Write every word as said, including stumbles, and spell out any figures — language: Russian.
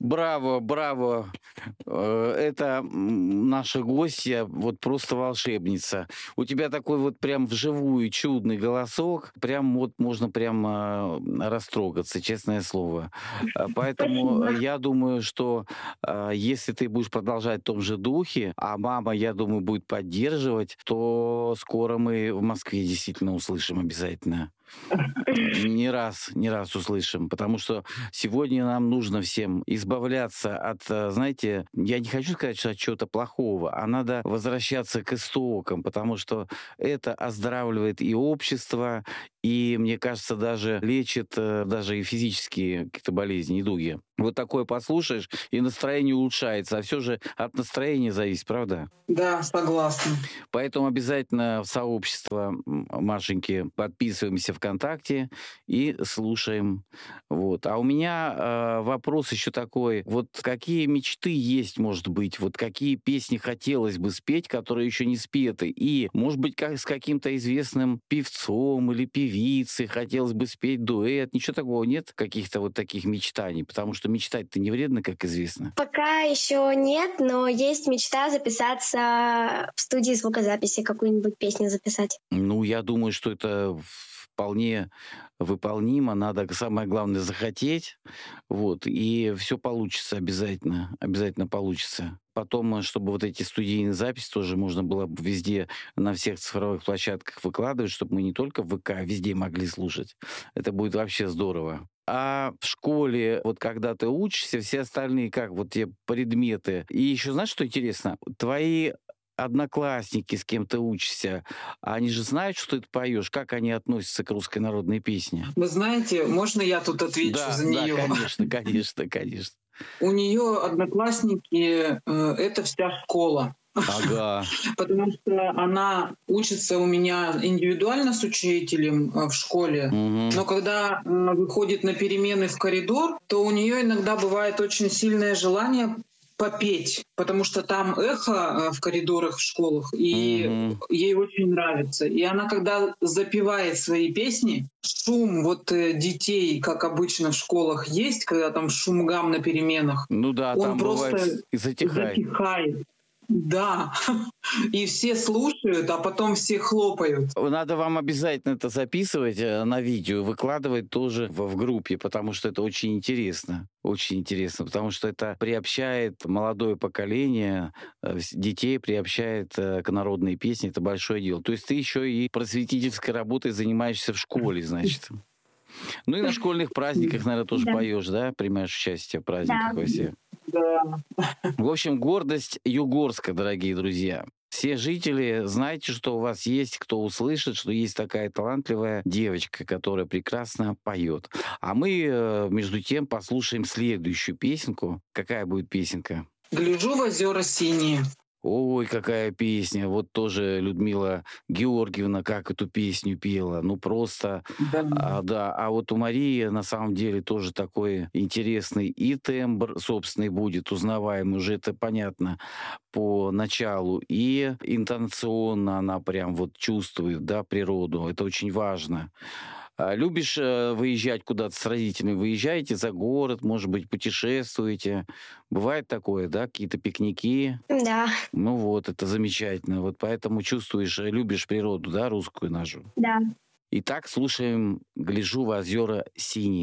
Браво, браво. Э, Это м, наша гостья, вот просто волшебница. У тебя такой вот прям вживую чудный голосок, прям вот можно прям а, растрогаться, честное слово. А, Поэтому Спасибо. я думаю, что а, если ты будешь продолжать в том же духе, а мама, я думаю, будет поддерживать, то скоро мы в Москве действительно услышим обязательно. Не раз, не раз услышим, потому что сегодня нам нужно всем избавляться от, э, знаете, я не хочу сказать, что от чего-то плохого, а надо возвращаться к истокам, потому что это оздоравливает и общество, и, мне кажется, даже лечит э, даже и физические какие-то болезни, недуги. Вот такое послушаешь, и настроение улучшается, а все же от настроения зависит, правда? Да, согласна. Поэтому обязательно в сообщество м, Машеньки подписываемся ВКонтакте и слушаем. Вот. А у меня э, вопрос еще такой. Вот какие мечты есть, может быть? Вот какие песни хотелось бы спеть, которые еще не спеты? И, может быть, как с каким-то известным певцом или певицей хотелось бы спеть дуэт? Ничего такого нет? Каких-то вот таких мечтаний? Потому что мечтать-то не вредно, как известно. Пока еще нет, но есть мечта записаться в студии звукозаписи, какую-нибудь песню записать. Ну, я думаю, что это вполне выполнимо. Надо, самое главное, захотеть. Вот, и все получится обязательно. Обязательно получится. Потом, э, чтобы вот эти студийные записи тоже можно было бы везде, на всех цифровых площадках выкладывать, чтобы мы не только в ВК, а везде могли слушать. Это будет вообще здорово. А в школе, вот когда ты учишься, все остальные как, вот те предметы. И еще знаешь, что интересно? Твои одноклассники, с кем ты учишься, они же знают, что ты поешь, как они относятся к русской народной песне? Вы знаете, можно я тут отвечу Да, за да, нее? конечно, конечно, конечно. У нее одноклассники э, это вся школа. Ага. Потому что она учится у меня индивидуально с учителем э, в школе. Мгм. Но когда э, выходит на перемены в коридор, то у нее иногда бывает очень сильное желание попеть, потому что там эхо э, в коридорах в школах, и Мгм. ей очень нравится. И она, когда запевает свои песни, шум вот э, детей, как обычно в школах есть, когда там шум-гам на переменах, Ну да, он там бывает просто с- и затихает. затихает. Да, и все слушают, а потом все хлопают. Надо вам обязательно это записывать э, на видео, выкладывать тоже в, в группе, потому что это очень интересно. Очень интересно, потому что это приобщает молодое поколение, э, с- детей приобщает э, к народной песне. Это большое дело. То есть ты еще и просветительской работой занимаешься в школе, значит. Ну и на школьных праздниках, наверное, тоже Да, поешь, да? Принимаешь участие в праздниках да. во все. Да. В общем, гордость Югорска, дорогие друзья. Все жители, знайте, что у вас есть, кто услышит, что есть такая талантливая девочка, которая прекрасно поет. А мы, э, между тем, послушаем следующую песенку. Какая будет песенка? Гляжу в озера синие. Ой, какая песня. Вот тоже Людмила Георгиевна как эту песню пела. Ну, просто, Да. а, да. А вот у Марии на самом деле тоже такой интересный и тембр собственный будет узнаваемый, уже это понятно по началу. И интонационно она прям вот чувствует, да, природу. Это очень важно. А любишь э, выезжать куда-то с родителями? Выезжаете за город, может быть, путешествуете? Бывает такое, да, какие-то пикники? Да, Ну вот, это замечательно. Вот поэтому чувствуешь, э, любишь природу, да, русскую нашу. да. Итак, слушаем «Гляжу в озера синие».